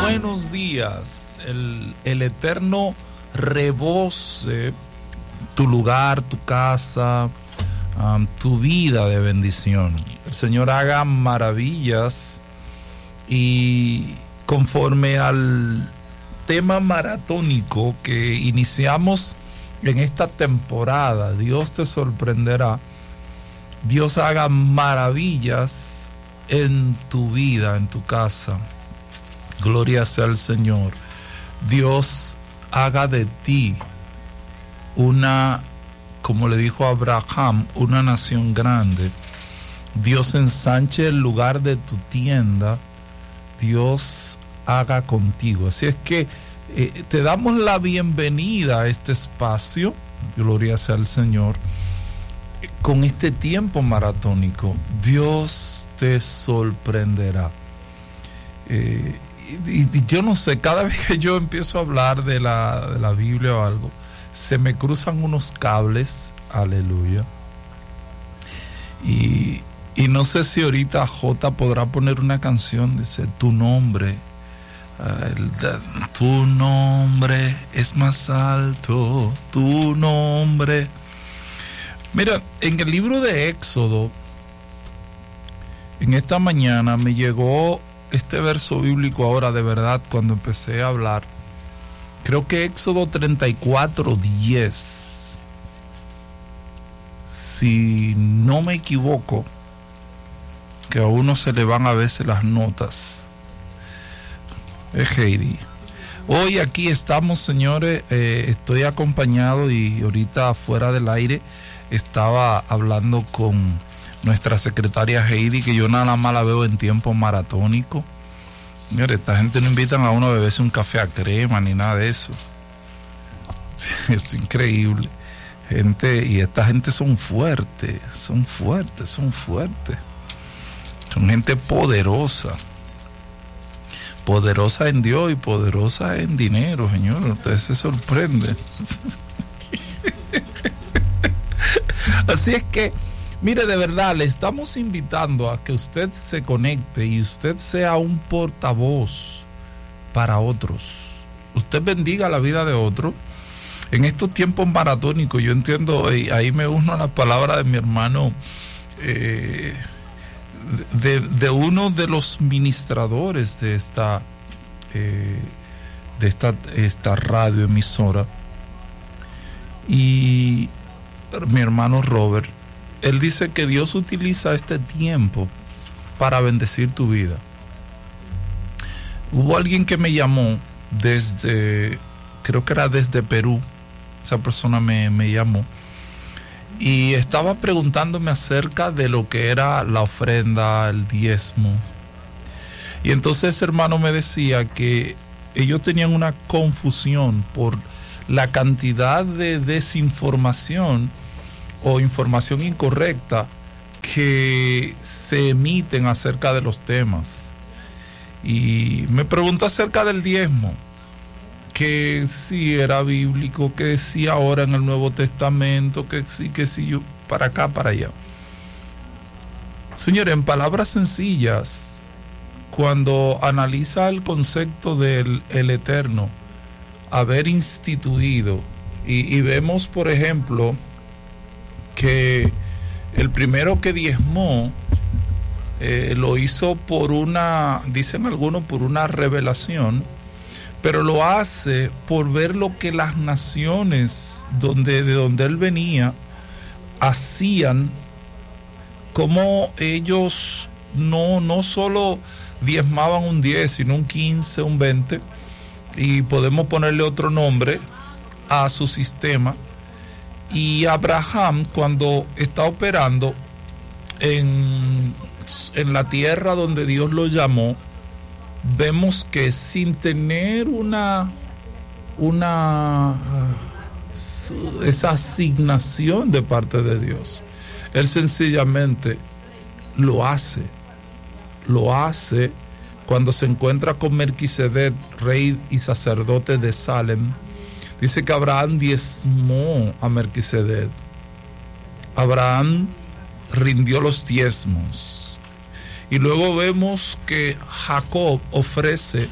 buenos días. El Eterno rebose tu lugar, tu casa, tu vida de bendición. El Señor haga maravillas y conforme al tema maratónico que iniciamos en esta temporada, Dios te sorprenderá. Dios haga maravillas en tu vida, en tu casa. Gloria sea al Señor. Dios haga de ti una, como le dijo a Abraham, una nación grande. Dios ensanche el lugar de tu tienda. Dios haga contigo. Así es que te damos la bienvenida a este espacio. Gloria sea al Señor. Con este tiempo maratónico, Dios te sorprenderá. Y yo no sé, cada vez que yo empiezo a hablar de la Biblia o algo, se me cruzan unos cables, aleluya. Y no sé si ahorita J podrá poner una canción, dice, tu nombre es más alto, tu nombre. Mira, en el libro de Éxodo, en esta mañana me llegó este verso bíblico ahora de verdad cuando empecé a hablar. Creo que Éxodo 34:10. Si no me equivoco, que a uno se le van a veces las notas. Es Heidi. Hoy aquí estamos, señores, estoy acompañado y ahorita fuera del aire estaba hablando con nuestra secretaria Heidi, que yo nada más la veo en tiempo maratónico. Señores, esta gente no invitan a uno a beberse un café a crema ni nada de eso. Es increíble. Y esta gente son fuertes. Son gente poderosa. Poderosa en Dios y poderosa en dinero, señor. Ustedes se sorprenden. Así es que, mire, de verdad, le estamos invitando a que usted se conecte y usted sea un portavoz para otros. Usted bendiga la vida de otros. En estos tiempos maratónicos, yo entiendo, y ahí me uno a la palabra de mi hermano, de uno de los ministradores de esta radioemisora, y mi hermano Robert. Él dice que Dios utiliza este tiempo para bendecir tu vida. Hubo alguien que me llamó creo que era desde Perú. Esa persona me llamó y estaba preguntándome acerca de lo que era la ofrenda, el diezmo. Y entonces ese hermano me decía que ellos tenían una confusión por la cantidad de desinformación o información incorrecta que se emiten acerca de los temas. Y me preguntó acerca del diezmo, que si era bíblico, que si ahora en el Nuevo Testamento, que si yo, para acá, para allá. Señores, en palabras sencillas, cuando analiza el concepto del Eterno haber instituido, y vemos, por ejemplo, que el primero que diezmó lo hizo dicen algunos, por una revelación, pero lo hace por ver lo que las naciones de donde él venía hacían, como ellos no solo diezmaban un 10, sino un 15, un 20, y podemos ponerle otro nombre a su sistema. Y Abraham, cuando está operando en la tierra donde Dios lo llamó, vemos que sin tener esa asignación de parte de Dios, él sencillamente lo hace cuando se encuentra con Melquisedec, rey y sacerdote de Salem. Dice que Abraham diezmó a Melquisedec. Abraham rindió los diezmos. Y luego vemos que Jacob ofrece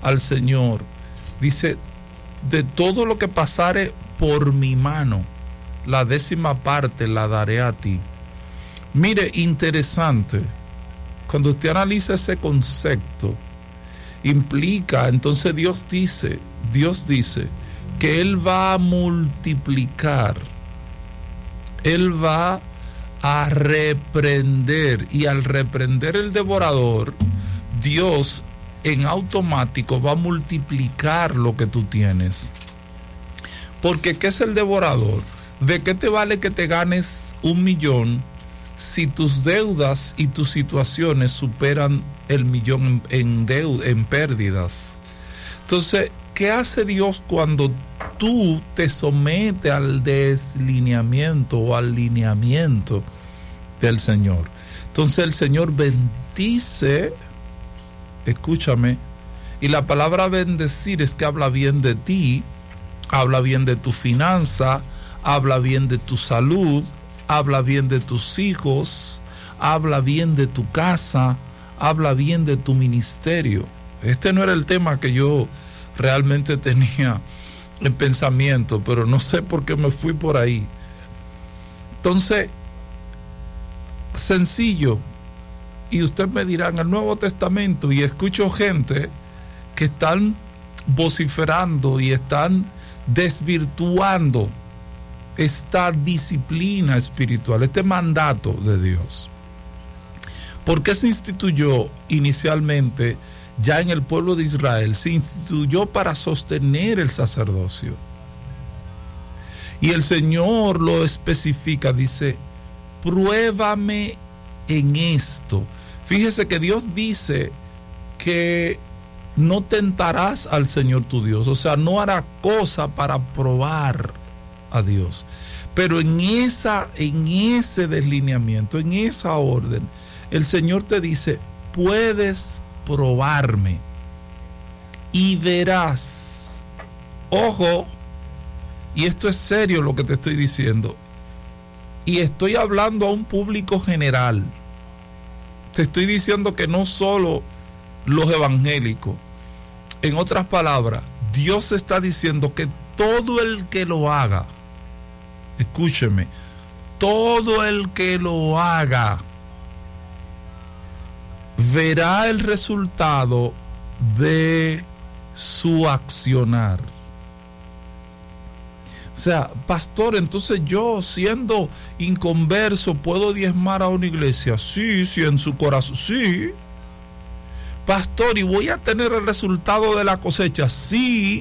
al Señor, dice, de todo lo que pasare por mi mano, la 10ª parte la daré a ti. Mire, interesante, cuando usted analiza ese concepto, implica, entonces Dios dice que Él va a multiplicar, Él va a reprender, y al reprender el devorador, Dios en automático va a multiplicar lo que tú tienes. Porque ¿qué es el devorador? ¿De qué te vale que te ganes 1 millón si tus deudas y tus situaciones superan el millón en pérdidas? Entonces, ¿qué hace Dios cuando tú te sometes al deslineamiento o al lineamiento del Señor? Entonces el Señor bendice, escúchame, y la palabra bendecir es que habla bien de ti, habla bien de tu finanza, habla bien de tu salud, habla bien de tus hijos, habla bien de tu casa, habla bien de tu ministerio. Este no era el tema que yo realmente tenía en pensamiento, pero no sé por qué me fui por ahí. Entonces, sencillo, y usted me dirá, en el Nuevo Testamento, y escucho gente que están vociferando y están desvirtuando esta disciplina espiritual, este mandato de Dios. ¿Por qué se instituyó inicialmente ya en el pueblo de Israel? Se instituyó para sostener el sacerdocio. Y el Señor lo especifica, dice, pruébame en esto. Fíjese que Dios dice que no tentarás al Señor tu Dios, o sea, no hará cosa para probar a Dios. Pero en ese deslineamiento, en esa orden, el Señor te dice, puedes probarme y verás. Ojo, y esto es serio lo que te estoy diciendo, y estoy hablando a un público general. Te estoy diciendo que no solo los evangélicos. En otras palabras, Dios está diciendo que todo el que lo haga, escúcheme, todo el que lo haga verá el resultado de su accionar. O sea, pastor, entonces yo siendo inconverso puedo diezmar a una iglesia. Sí, sí, en su corazón, sí. Pastor, ¿y voy a tener el resultado de la cosecha? Sí.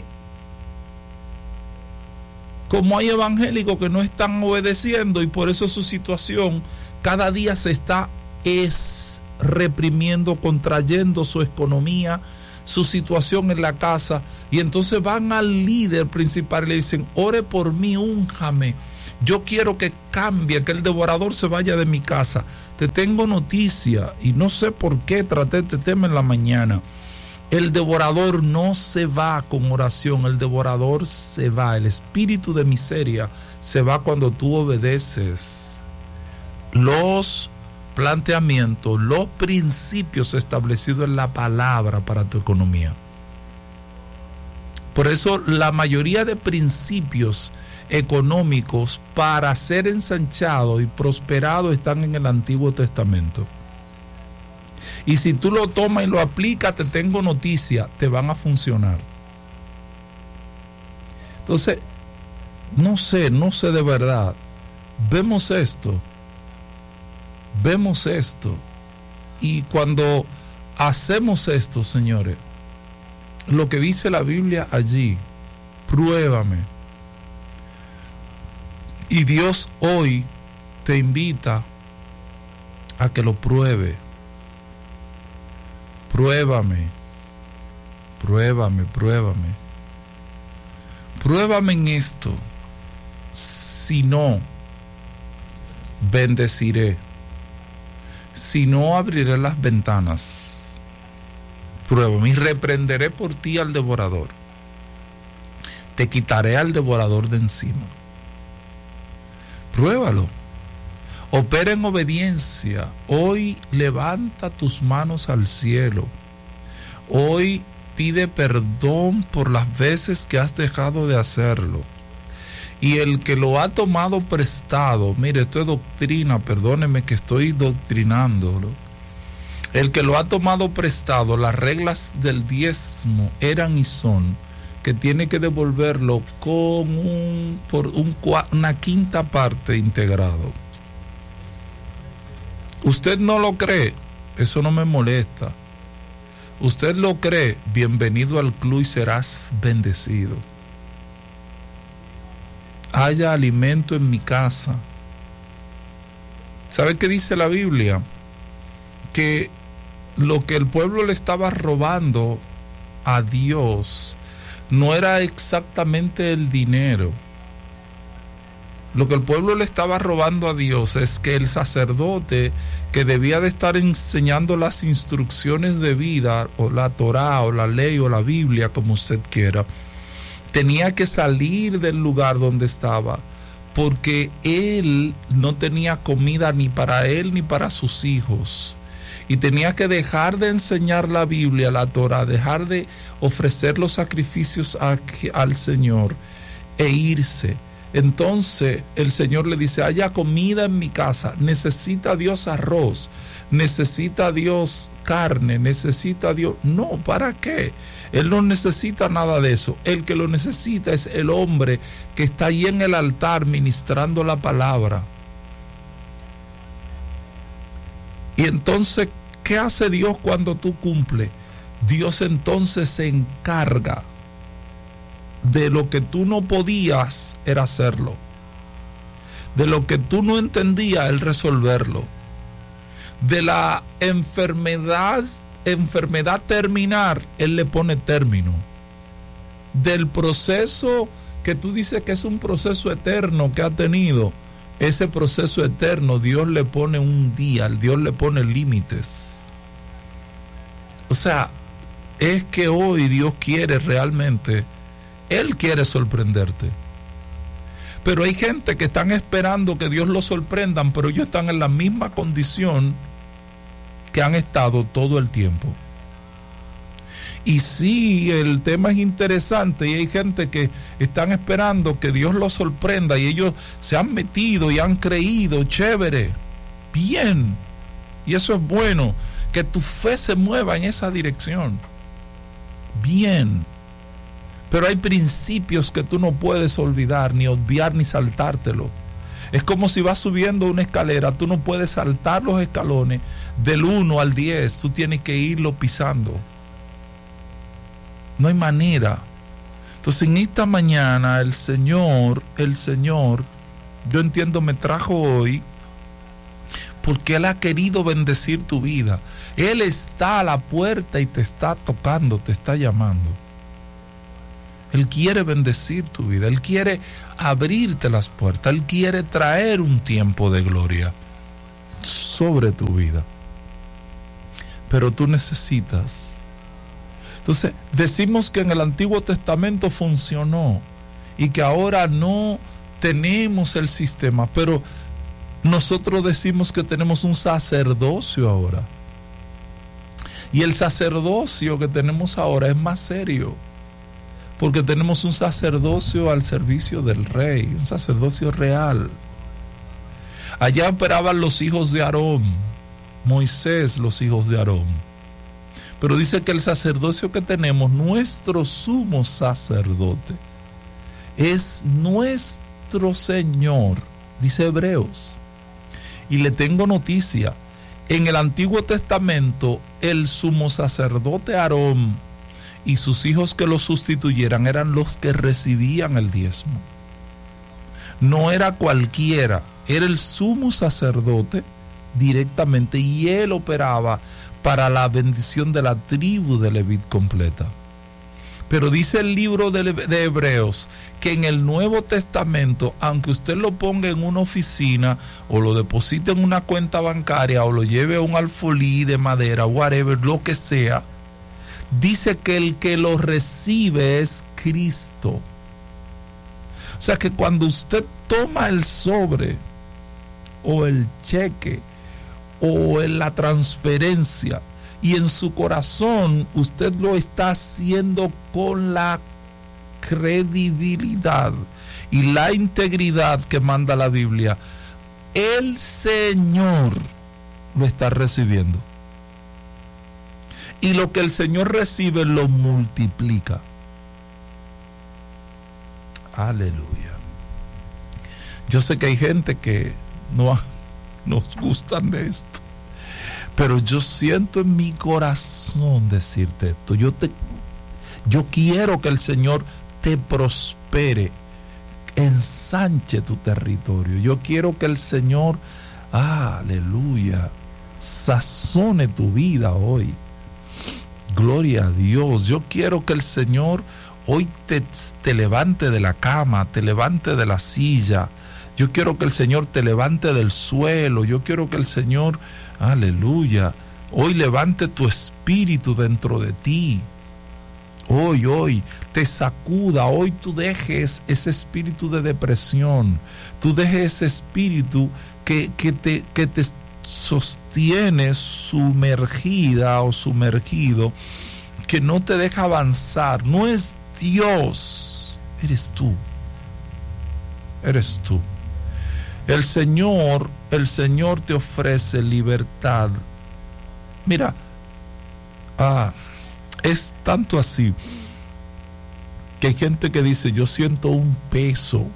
Como hay evangélicos que no están obedeciendo y por eso su situación cada día se está reprimiendo, contrayendo su economía, su situación en la casa, y entonces van al líder principal y le dicen, ore por mí, únjame, yo quiero que cambie, que el devorador se vaya de mi casa. Te tengo noticia, y no sé por qué traté este tema en la mañana. El devorador no se va con oración, el devorador se va, el espíritu de miseria se va cuando tú obedeces los planteamientos, los principios establecidos en la palabra para tu economía. Por eso la mayoría de principios económicos para ser ensanchado y prosperado están en el Antiguo Testamento. Y si tú lo tomas y lo aplicas, te tengo noticia, te van a funcionar. Entonces, no sé de verdad. Vemos esto. Y cuando hacemos esto, señores, lo que dice la Biblia allí, pruébame. Y Dios hoy te invita a que lo pruebe. Pruébame. Pruébame en esto. Si no, bendeciré. Si no, abriré las ventanas. Pruébame y reprenderé por ti al devorador. Te quitaré al devorador de encima. Pruébalo. Opera en obediencia. Hoy levanta tus manos al cielo. Hoy pide perdón por las veces que has dejado de hacerlo. Y el que lo ha tomado prestado, mire, esto es doctrina, perdóneme que estoy doctrinándolo. El que lo ha tomado prestado, las reglas del diezmo eran y son que tiene que devolverlo con una quinta parte integrado. ¿Usted no lo cree? Eso no me molesta. ¿Usted lo cree? Bienvenido al club y serás bendecido. Haya alimento en mi casa. ¿Sabe qué dice la Biblia? Que lo que el pueblo le estaba robando a Dios no era exactamente el dinero. Lo que el pueblo le estaba robando a Dios es que el sacerdote, que debía de estar enseñando las instrucciones de vida, o la Torá, o la ley, o la Biblia, como usted quiera, tenía que salir del lugar donde estaba, porque él no tenía comida ni para él ni para sus hijos. Y tenía que dejar de enseñar la Biblia, la Torá, dejar de ofrecer los sacrificios al Señor e irse. Entonces el Señor le dice, haya comida en mi casa. ¿Necesita Dios arroz? ¿Necesita Dios carne? ¿Necesita Dios? No, ¿para qué? Él no necesita nada de eso. El que lo necesita es el hombre que está ahí en el altar ministrando la palabra. Y entonces, ¿qué hace Dios cuando tú cumples? Dios entonces se encarga de lo que tú no podías, era hacerlo. De lo que tú no entendías, Él resolverlo. De la enfermedad terminar, Él le pone término. Del proceso que tú dices que es un proceso eterno que ha tenido, ese proceso eterno, Dios le pone un día, Dios le pone límites. O sea, es que hoy Dios quiere realmente, Él quiere sorprenderte. Pero hay gente que están esperando que Dios los sorprendan, pero ellos están en la misma condición que han estado todo el tiempo. Y sí, el tema es interesante y hay gente que están esperando que Dios los sorprenda y ellos se han metido y han creído, chévere, bien. Y eso es bueno, que tu fe se mueva en esa dirección. Bien. Pero hay principios que tú no puedes olvidar, ni obviar, ni saltártelo. Es como si vas subiendo una escalera, tú no puedes saltar los escalones del 1 al 10, tú tienes que irlo pisando. No hay manera. Entonces en esta mañana el Señor, yo entiendo me trajo hoy porque Él ha querido bendecir tu vida. Él está a la puerta y te está tocando, te está llamando. Él quiere bendecir tu vida, Él quiere abrirte las puertas, Él quiere traer un tiempo de gloria sobre tu vida. Pero tú necesitas. Entonces, decimos que en el Antiguo Testamento funcionó y que ahora no tenemos el sistema, pero nosotros decimos que tenemos un sacerdocio ahora. Y el sacerdocio que tenemos ahora es más serio, porque tenemos un sacerdocio al servicio del rey, un sacerdocio real. Allá operaban los hijos de Aarón, Moisés, los hijos de Aarón. Pero dice que el sacerdocio que tenemos, nuestro sumo sacerdote, es nuestro Señor, dice Hebreos. Y le tengo noticia, en el Antiguo Testamento, el sumo sacerdote Aarón y sus hijos que lo sustituyeran eran los que recibían el diezmo. No era cualquiera, era el sumo sacerdote directamente y él operaba para la bendición de la tribu de Levit completa. Pero dice el libro de Hebreos que en el Nuevo Testamento, aunque usted lo ponga en una oficina o lo deposite en una cuenta bancaria o lo lleve a un alfolí de madera, whatever, lo que sea, dice que el que lo recibe es Cristo. O sea que cuando usted toma el sobre o el cheque o en la transferencia, y en su corazón usted lo está haciendo con la credibilidad y la integridad que manda la Biblia, el Señor lo está recibiendo. Y lo que el Señor recibe lo multiplica. Aleluya. Yo sé que hay gente que no nos gustan de esto, pero yo siento en mi corazón decirte esto. Yo quiero que el Señor te prospere, ensanche tu territorio. Yo quiero que el Señor, aleluya, sazone tu vida hoy. Gloria a Dios. Yo quiero que el Señor hoy te levante de la cama, te levante de la silla. Yo quiero que el Señor te levante del suelo. Yo quiero que el Señor, aleluya, hoy levante tu espíritu dentro de ti. Hoy te sacuda. Hoy tú dejes ese espíritu de depresión. Tú dejes ese espíritu que te sostiene sumergida o sumergido, que no te deja avanzar. No es Dios, eres tú. Eres tú. El Señor te ofrece libertad. Mira, es tanto así que hay gente que dice: yo siento un peso.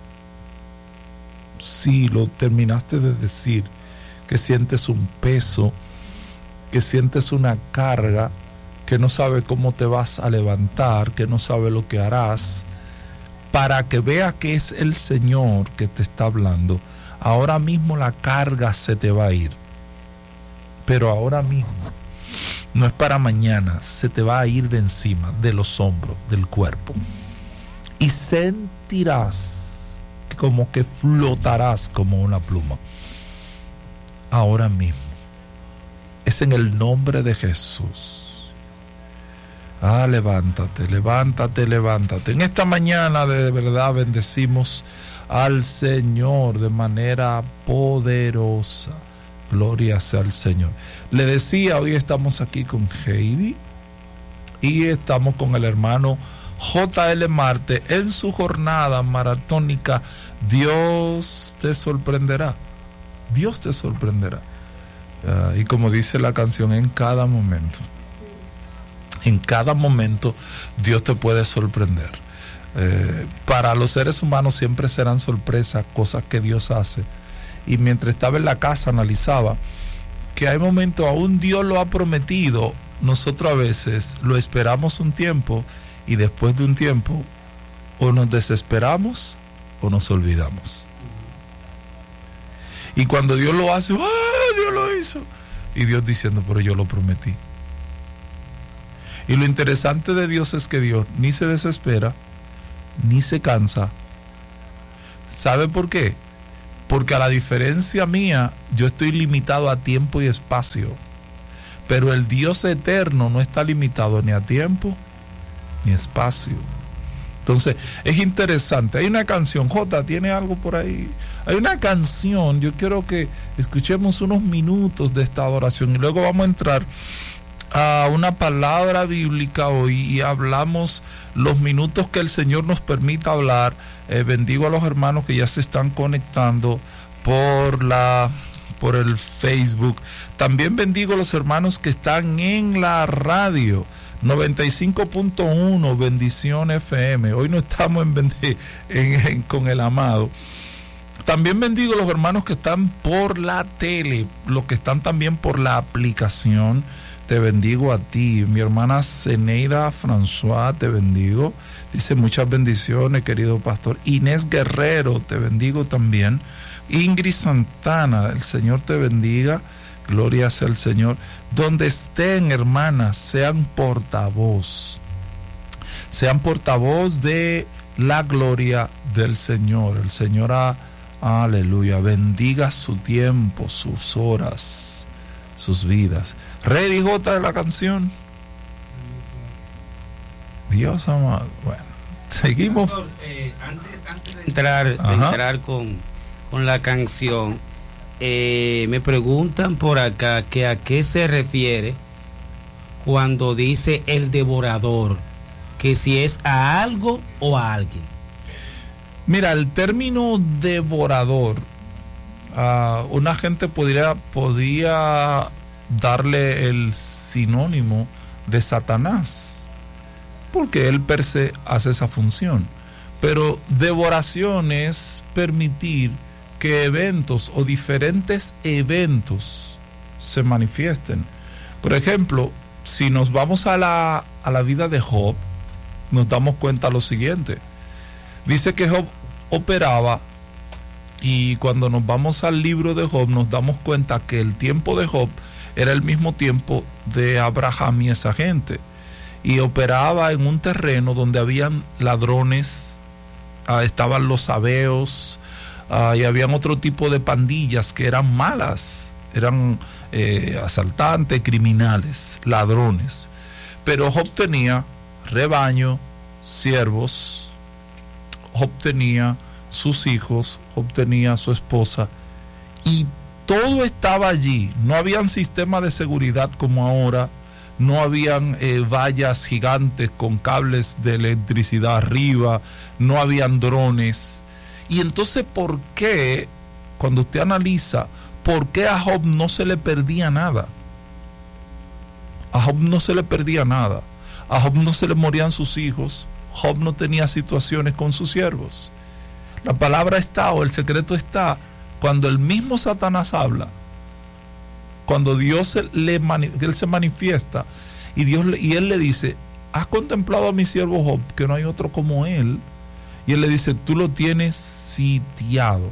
Sí, lo terminaste de decir, que sientes un peso, que sientes una carga, que no sabe cómo te vas a levantar, que no sabe lo que harás. Para que vea que es el Señor que te está hablando, ahora mismo la carga se te va a ir, pero ahora mismo, no es para mañana, se te va a ir de encima, de los hombros, del cuerpo, y sentirás como que flotarás como una pluma. Ahora mismo, es en el nombre de Jesús. Levántate, levántate, levántate. En esta mañana de verdad bendecimos al Señor de manera poderosa. Gloria sea al Señor. Le decía, hoy estamos aquí con Heidi y estamos con el hermano J.L. Marte en su jornada maratónica. Dios te sorprenderá. Dios te sorprenderá. Y como dice la canción, en cada momento. En cada momento Dios te puede sorprender. Para los seres humanos siempre serán sorpresas, cosas que Dios hace. Y mientras estaba en la casa analizaba que hay momentos, aún Dios lo ha prometido, nosotros a veces lo esperamos un tiempo y después de un tiempo o nos desesperamos o nos olvidamos. Y cuando Dios lo hace, Dios lo hizo. Y Dios diciendo, pero yo lo prometí. Y lo interesante de Dios es que Dios ni se desespera, ni se cansa. ¿Sabe por qué? Porque a la diferencia mía, yo estoy limitado a tiempo y espacio. Pero el Dios eterno no está limitado ni a tiempo ni espacio. Entonces, es interesante. Hay una canción, Jota, ¿tiene algo por ahí? Hay una canción, yo quiero que escuchemos unos minutos de esta adoración y luego vamos a entrar a una palabra bíblica hoy y hablamos los minutos que el Señor nos permita hablar. Bendigo a los hermanos que ya se están conectando por el Facebook. También bendigo a los hermanos que están en la radio 95.1 Bendición FM. Hoy no estamos con el amado. También bendigo a los hermanos que están por la tele, los que están también por la aplicación. Te bendigo a ti, mi hermana Zeneida François, te bendigo. Dice muchas bendiciones, querido pastor. Inés Guerrero, te bendigo también. Ingrid Santana, el Señor te bendiga. Gloria sea al Señor. Donde estén, hermanas, sean portavoz. Sean portavoz de la gloria del Señor. El Señor, aleluya, bendiga su tiempo, sus horas, sus vidas. Ready, J, de la canción. Dios amado. Bueno, seguimos. Pastor, antes de entrar con la canción, me preguntan por acá que a qué se refiere cuando dice el devorador, que si es a algo o a alguien? Mira, el término devorador, una gente podría darle el sinónimo de Satanás, porque él per se hace esa función. Pero devoración es permitir que eventos o diferentes eventos se manifiesten. Por ejemplo, si nos vamos a la vida de Job, nos damos cuenta de lo siguiente. Dice que Job operaba, y cuando nos vamos al libro de Job nos damos cuenta que el tiempo de Job era el mismo tiempo de Abraham y esa gente, y operaba en un terreno donde habían ladrones, estaban los sabeos, y habían otro tipo de pandillas que eran malas, eran asaltantes, criminales, ladrones. Pero Job tenía rebaño, siervos, Job tenía sus hijos, Job tenía su esposa, y todo estaba allí. No habían sistemas de seguridad como ahora, no habían vallas gigantes con cables de electricidad arriba, no habían drones. Y entonces, ¿por qué, cuando usted analiza, por qué a Job no se le perdía nada? A Job no se le perdía nada. A Job no se le morían sus hijos. Job no tenía situaciones con sus siervos. La palabra está, o el secreto está, cuando el mismo Satanás habla, cuando él se manifiesta, y él le dice: ¿has contemplado a mi siervo Job, que no hay otro como él? Y él le dice: tú lo tienes sitiado.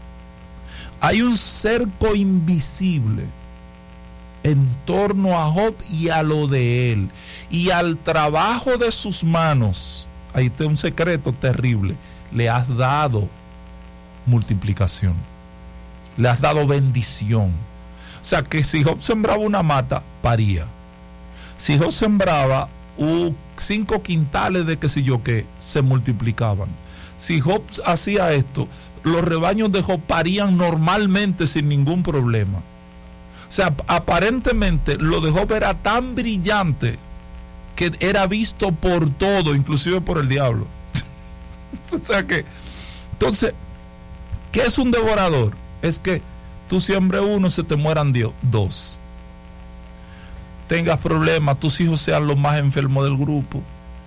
Hay un cerco invisible en torno a Job y a lo de él, y al trabajo de sus manos. Ahí está un secreto terrible. Le has dado multiplicación, le has dado bendición. O sea que si Job sembraba una mata, paría. Si Job sembraba 5 quintales de qué sé yo qué, se multiplicaban. Si Job hacía esto, los rebaños de Job parían normalmente sin ningún problema. O sea, aparentemente lo de Job era tan brillante que era visto por todo, inclusive por el diablo. O sea que, entonces, ¿qué es un devorador? Es que tú siembres uno, se te mueran 2. Tengas problemas, tus hijos sean los más enfermos del grupo,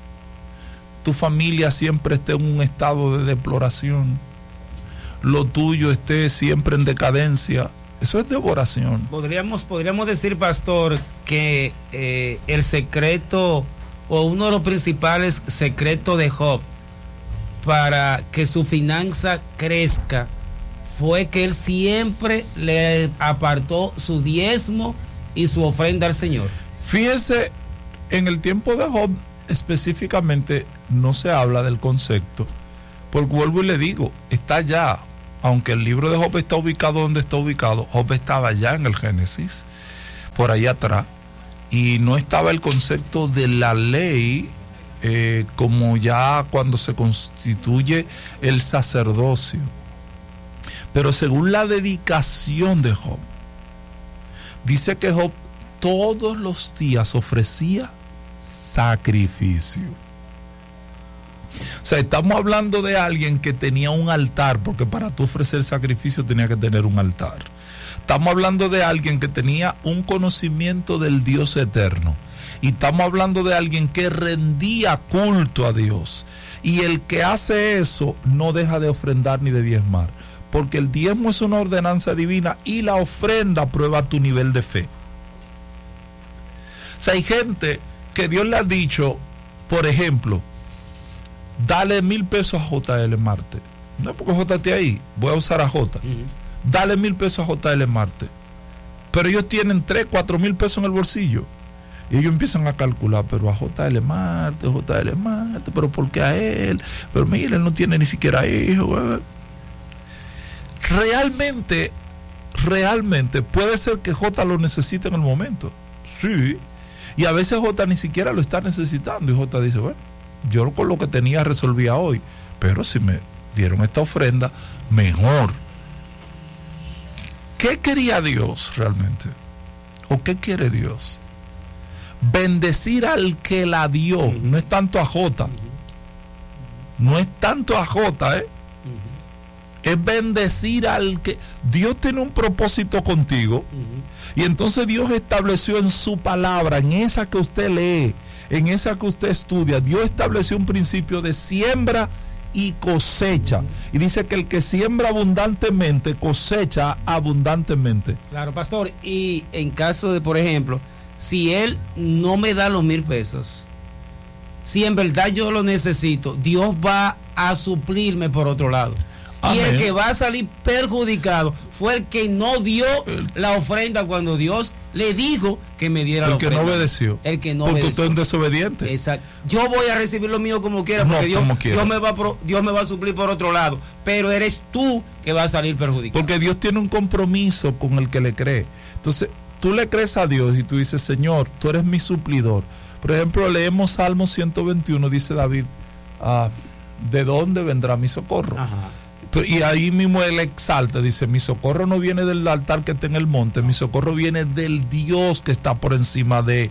tu familia siempre esté en un estado de deploración, lo tuyo esté siempre en decadencia. Eso es devoración. Podríamos decir, pastor, que el secreto, o uno de los principales secretos de Job para que su finanza crezca, fue que él siempre le apartó su diezmo y su ofrenda al Señor. Fíjese, en el tiempo de Job específicamente no se habla del concepto, porque vuelvo y le digo, está ya. Aunque el libro de Job está ubicado donde está ubicado, Job estaba ya en el Génesis, por ahí atrás, y no estaba el concepto de la ley como ya cuando se constituye el sacerdocio. Pero según la dedicación de Job, dice que Job todos los días ofrecía sacrificio. O sea, estamos hablando de alguien que tenía un altar, porque para tú ofrecer sacrificio tenía que tener un altar. Estamos hablando de alguien que tenía un conocimiento del Dios eterno. Y estamos hablando de alguien que rendía culto a Dios. Y el que hace eso no deja de ofrendar ni de diezmar, porque el diezmo es una ordenanza divina y la ofrenda prueba tu nivel de fe. O sea, hay gente que Dios le ha dicho, por ejemplo, dale 1,000 pesos a JL Marte. No, porque J está ahí, voy a usar a J. Dale 1,000 pesos a JL Marte. Pero ellos tienen 3, 4 mil pesos en el bolsillo. Y ellos empiezan a calcular, pero a JL Marte, pero ¿por qué a él? Pero mira, él no tiene ni siquiera hijos. Realmente puede ser que J lo necesite en el momento. Sí. Y a veces J ni siquiera lo está necesitando. Y J dice, bueno, yo con lo que tenía resolvía hoy, pero si me dieron esta ofrenda, mejor. ¿Qué quería Dios realmente? ¿O qué quiere Dios? bendecir al que la dio. No es tanto a Jota. No es tanto a Jota, es bendecir al que... Dios tiene un propósito contigo. Y entonces Dios estableció en su palabra, en esa que usted lee, en esa que usted estudia, Dios estableció un principio de siembra y cosecha. Y dice que el que siembra abundantemente cosecha abundantemente. Claro, pastor. Y en caso de, por ejemplo, si él no me da los 1,000 pesos, si en verdad yo lo necesito, Dios va a suplirme por otro lado. Amén. Y el que va a salir perjudicado fue el que no dio la ofrenda cuando Dios le dijo que me diera la ofrenda. El que no obedeció. El que no porque obedeció. usted es un desobediente. Exacto. Yo voy a recibir lo mío como quiera, porque Dios me va a suplir por otro lado. Pero eres tú que vas a salir perjudicado. Porque Dios tiene un compromiso con el que le cree. Entonces, tú le crees a Dios y tú dices, Señor, tú eres mi suplidor. Por ejemplo, leemos Salmo 121, dice David, ¿de dónde vendrá mi socorro? Ajá. Y ahí mismo él exalta, dice, mi socorro no viene del altar que está en el monte, mi socorro viene del Dios que está por encima de.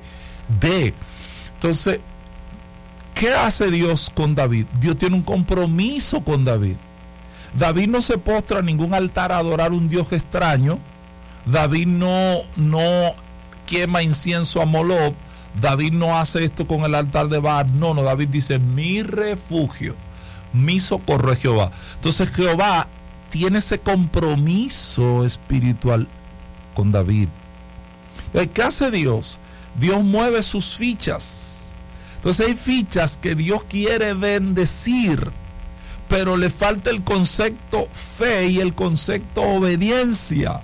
Entonces, ¿qué hace Dios con David? Dios tiene un compromiso con David. David no se postra a ningún altar a adorar un Dios extraño. David no quema incienso a Moloch. David no hace esto con el altar de Baal. No, David dice, mi refugio, mi socorro es Jehová. Entonces Jehová tiene ese compromiso espiritual con David. ¿Qué hace Dios? Dios mueve sus fichas. Entonces hay fichas que Dios quiere bendecir, pero le falta el concepto fe y el concepto obediencia.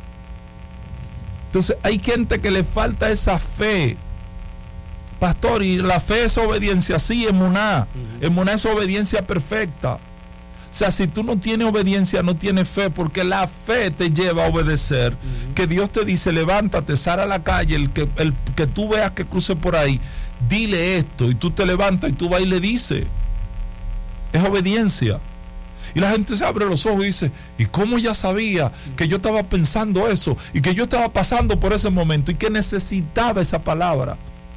Entonces hay gente que le falta esa fe. Pastor, y la fe es obediencia, sí, emuná. Emuná es obediencia perfecta. O sea, si tú no tienes obediencia, no tienes fe, porque la fe te lleva a obedecer. Que Dios te dice, levántate, sal a la calle, el que tú veas que cruce por ahí, dile esto, y tú te levantas y tú vas y le dices. Es obediencia. Y la gente se abre los ojos y dice, ¿y cómo ya sabía que yo estaba pensando eso? Y que yo estaba pasando por ese momento y que necesitaba esa palabra.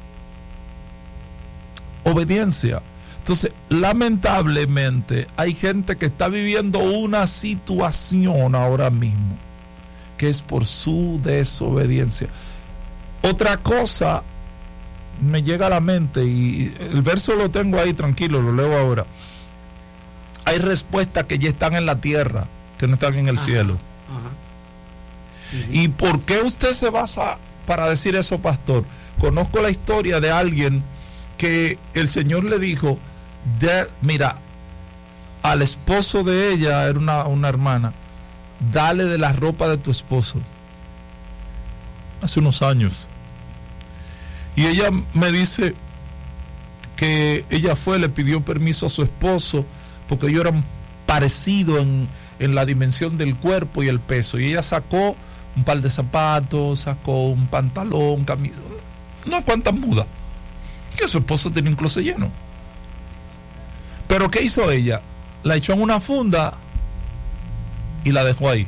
Obediencia. Entonces, lamentablemente, hay gente que está viviendo una situación ahora mismo que es por su desobediencia. Otra cosa me llega a la mente, y el verso lo tengo ahí, tranquilo, lo leo ahora. Hay respuestas que ya están en la tierra, que no están en el cielo. ¿Y por qué usted se basa para decir eso, pastor? Conozco la historia de alguien que el Señor le dijo, mira, al esposo de ella, era una hermana, dale de la ropa de tu esposo. Hace unos años. Y ella me dice que ella le pidió permiso a su esposo, porque ellos eran parecidos en la dimensión del cuerpo y el peso. Y ella sacó un par de zapatos, sacó un pantalón, camisa, unas cuantas mudas, que su esposo tenía un closet lleno. Pero ¿qué hizo ella? La echó en una funda y la dejó ahí.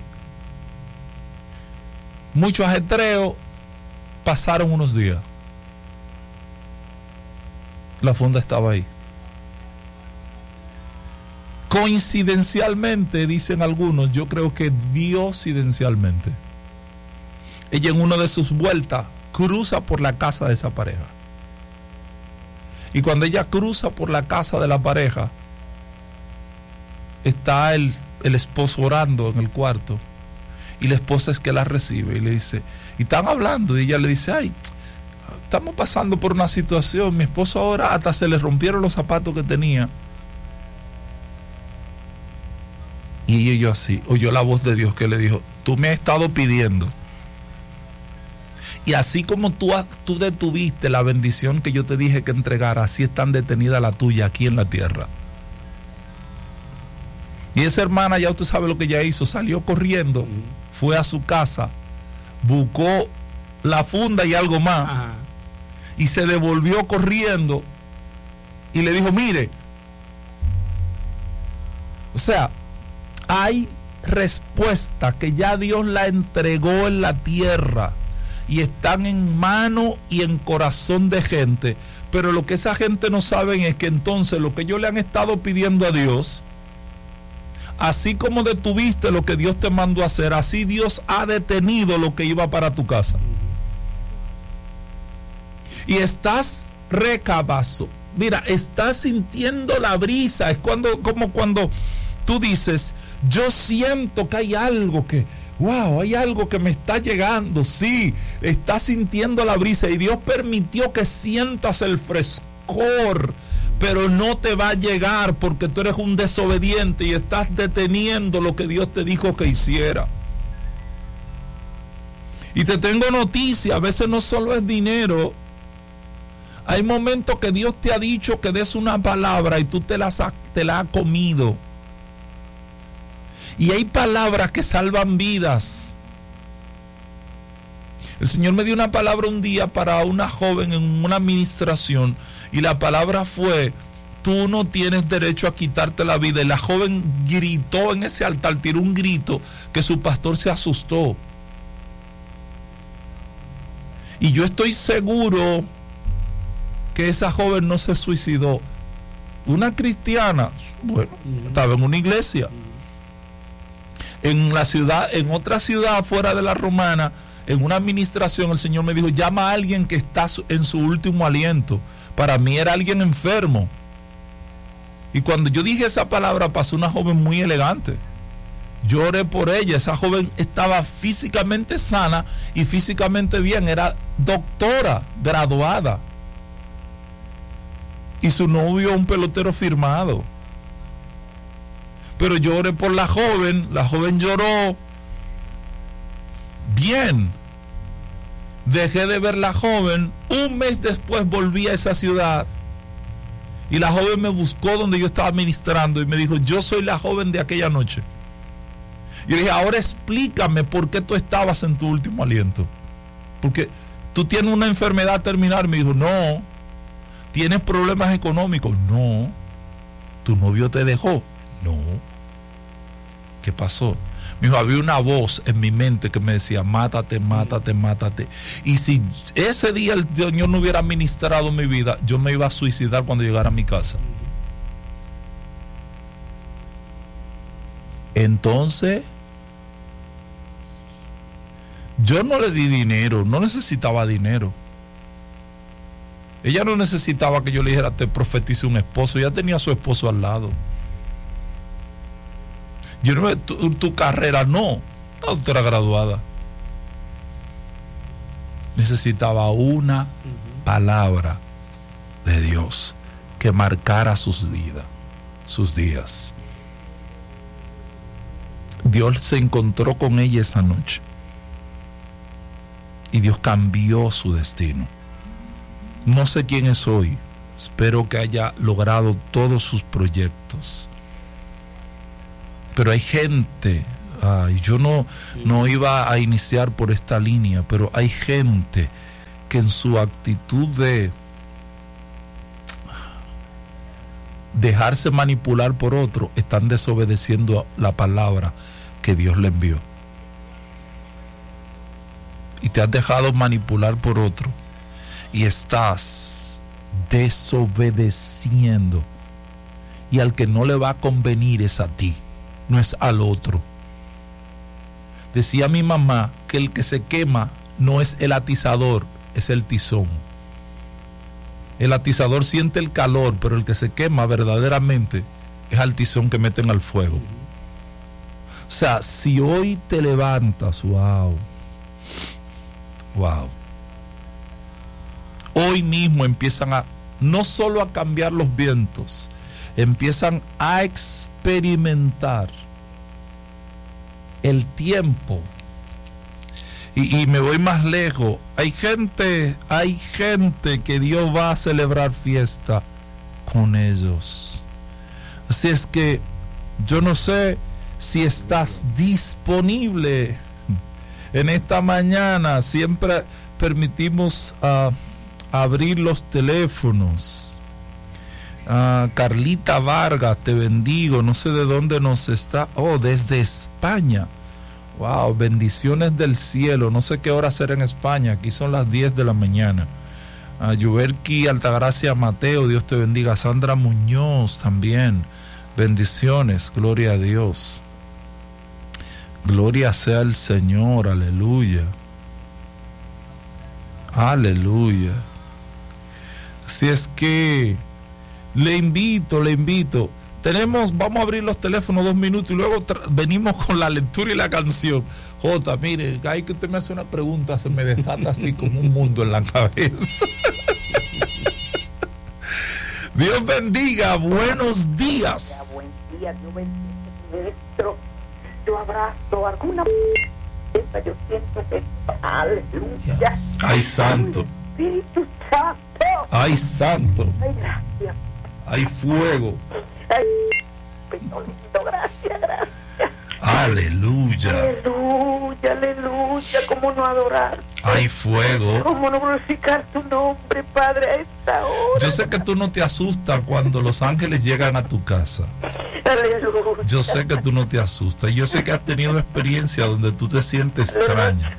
Mucho ajetreo, pasaron unos días. La funda estaba ahí. Coincidencialmente, dicen algunos, yo creo que diosidencialmente, ella en una de sus vueltas cruza por la casa de esa pareja. Y cuando ella cruza por la casa de la pareja, está el esposo orando en el cuarto, y la esposa es que la recibe y le dice, y están hablando, y ella le dice, ay, estamos pasando por una situación, mi esposo ahora hasta se le rompieron los zapatos que tenía. Y ella así, oyó la voz de Dios que le dijo, tú me has estado pidiendo. Y así como tú detuviste la bendición que yo te dije que entregara, así están detenida la tuya aquí en la tierra. Y esa hermana, ya usted sabe lo que ella hizo, salió corriendo, fue a su casa, buscó la funda y algo más, y se devolvió corriendo y le dijo, mire, o sea, hay respuesta que ya Dios la entregó en la tierra. y están en mano y en corazón de gente, pero lo que esa gente no saben es que entonces lo que ellos le han estado pidiendo a Dios, así como detuviste lo que Dios te mandó a hacer, así Dios ha detenido lo que iba para tu casa. Y estás recabazo. Mira, estás sintiendo la brisa. Es como cuando tú dices, yo siento que hay algo que, wow, hay algo que me está llegando. Sí, estás sintiendo la brisa y Dios permitió que sientas el frescor, pero no te va a llegar porque tú eres un desobediente y estás deteniendo lo que Dios te dijo que hiciera. Y te tengo noticia, a veces no solo es dinero. Hay momentos que Dios te ha dicho que des una palabra y tú te la has comido. Y hay palabras que salvan vidas. El Señor me dio una palabra un día para una joven en una administración y la palabra fue: tú no tienes derecho a quitarte la vida. Y la joven gritó en ese altar, tiró un grito que su pastor se asustó. Y yo estoy seguro que esa joven no se suicidó. Una cristiana, bueno, estaba en una iglesia. En la ciudad, en otra ciudad fuera de la Romana, en una administración, el Señor me dijo: llama a alguien que está en su último aliento. Para mí era alguien enfermo. Y cuando yo dije esa palabra, pasó una joven muy elegante. Yo oré por ella. Esa joven estaba físicamente sana y físicamente bien. Era doctora, graduada. Y su novio, un pelotero firmado. Pero yo oré por la joven lloró. Bien. Dejé de ver la joven. Un mes después volví a esa ciudad. Y la joven me buscó donde yo estaba ministrando y me dijo: yo soy la joven de aquella noche. Y le dije: ahora explícame por qué tú estabas en tu último aliento. Porque tú tienes una enfermedad terminal. Me dijo: no. ¿Tienes problemas económicos? No. ¿Tu novio te dejó? No. ¿Qué pasó? Me dijo: había una voz en mi mente que me decía: mátate, mátate, mátate. Y si ese día el Señor no hubiera ministrado mi vida, yo me iba a suicidar cuando llegara a mi casa. Entonces, yo no le di dinero, no necesitaba dinero. Ella no necesitaba que yo le dijera: te profetice un esposo. Ella tenía a su esposo al lado. Yo no, tu carrera no, una doctora graduada. Necesitaba una palabra de Dios que marcara sus vidas, sus días. Dios se encontró con ella esa noche y Dios cambió su destino. No sé quién es hoy. Espero que haya logrado todos sus proyectos. Pero hay gente, yo no iba a iniciar por esta línea, pero hay gente que en su actitud de dejarse manipular por otro, están desobedeciendo la palabra que Dios le envió. Y te has dejado manipular por otro y estás desobedeciendo, y al que no le va a convenir es a ti, no es al otro. Decía mi mamá que el que se quema no es el atizador, es el tizón. El atizador siente el calor, pero el que se quema verdaderamente es al tizón que meten al fuego. O sea, si hoy te levantas, wow, hoy mismo empiezan a, no solo a cambiar los vientos, empiezan a experimentar el tiempo. Y me voy más lejos. Hay gente que Dios va a celebrar fiesta con ellos. Así es que yo no sé si estás disponible en esta mañana. Siempre permitimos abrir los teléfonos. Carlita Vargas, te bendigo. No sé de dónde nos está. Oh, desde España. Wow, bendiciones del cielo. No sé qué hora será en España. Aquí son las 10 de la mañana. A Yuberki Altagracia Mateo, Dios te bendiga. Sandra Muñoz también. Bendiciones, gloria a Dios. Gloria sea el Señor, aleluya. Aleluya. Así es que le invito. Vamos a abrir los teléfonos 2 minutos y luego venimos con la lectura y la canción. Jota, mire, ahí que usted me hace una pregunta, se me desata así como un mundo en la cabeza. Dios bendiga, buenos días. Buen día, Dios bendiga, maestro. Yo abrazo alguna yo siento que aleluya. Ay, santo. Espíritu Santo. Ay, santo. Ay, gracias. Hay fuego. Ay, Espíritu lindo, gracias. Aleluya. Aleluya. ¿Cómo no adorar? Hay fuego. ¿Cómo no glorificar tu nombre, Padre, a esta hora? Yo sé que tú no te asustas cuando los ángeles llegan a tu casa. Aleluya. Yo sé que tú no te asustas. Yo sé que has tenido experiencia donde tú te sientes extraña.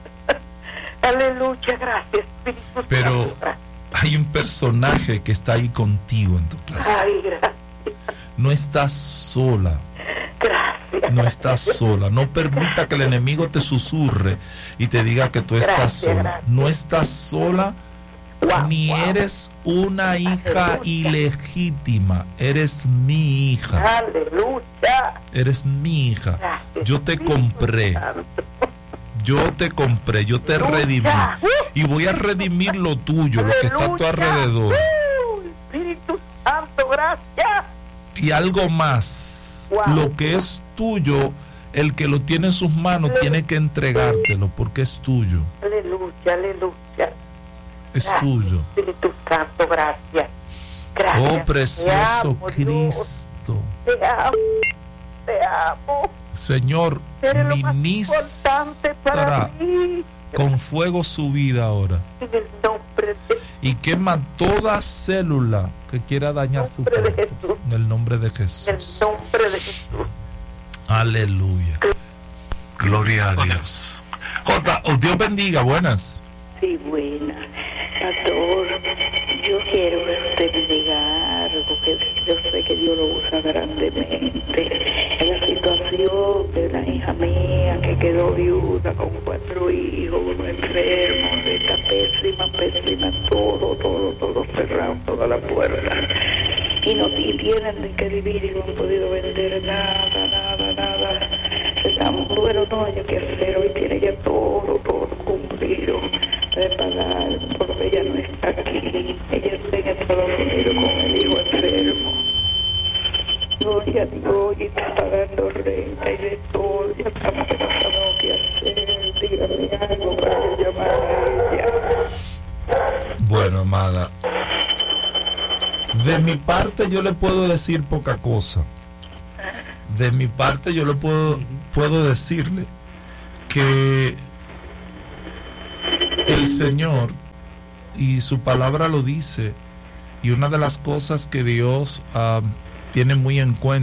Aleluya, gracias, Espíritu Pero Santo. hay un personaje que está ahí contigo en tu casa. Ay, gracias. No estás sola. Gracias. No estás sola. No permita que el enemigo te susurre y te diga que tú estás sola. Gracias. No estás sola, ni eres una hija ilegítima. Eres mi hija. Aleluya. Eres mi hija. Gracias, Yo te Espíritu compré. Santo. Yo te compré, yo te redimí. Y voy a redimir lo tuyo, lo que está a tu alrededor. Espíritu Santo, gracias. Y algo más. Lo que es tuyo, el que lo tiene en sus manos tiene que entregártelo porque es tuyo. Aleluya. Es Gracias, tuyo. Espíritu Santo, gracias. Gracias. Oh, precioso Te amo, Cristo. Dios. Te amo. Señor, Eres lo más importante para ministra mí. con fuego su vida ahora. En el nombre de Y quema toda célula que quiera dañar su nombre de cuerpo. Jesús. En el nombre de En el Jesús. nombre de Jesús. Aleluya. Gloria a Dios. Jota, Dios bendiga, buenas. Sí, buena. Pastor, yo quiero que usted me diga algo, que yo sé que Dios lo usa grandemente. En la situación de la hija mía que quedó viuda con 4 hijos, uno enfermo, está pésima, todo cerrado, toda la puerta. Y tienen de qué vivir y no han podido vender nada. Estamos, bueno, no hay que hacer, hoy tiene ya todo cumplido de pagar, porque ella no está aquí, ella está en Estados Unidos con el hijo enfermo. Gloria a Dios, y está pagando renta y de todo, ya estamos que no sabemos qué hacer, dígame algo para yo llamar a ella. Bueno, amada, de mi parte yo le puedo decir poca cosa. De mi parte yo le puedo decirle que el Señor y su palabra lo dice, y una de las cosas que Dios tiene muy en cuenta